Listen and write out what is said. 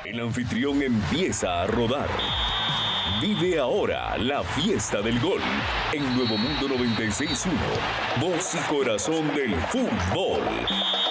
El anfitrión empieza a rodar. Vive ahora la fiesta del gol en Nuevo Mundo 96.1. Voz y corazón del fútbol.